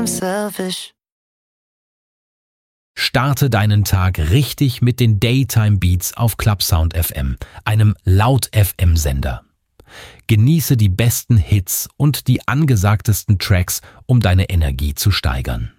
selfish. Starte deinen Tag richtig mit den Daytime Beats auf Clubsound FM, einem Laut-FM-Sender. Genieße die besten Hits und die angesagtesten Tracks, um deine Energie zu steigern.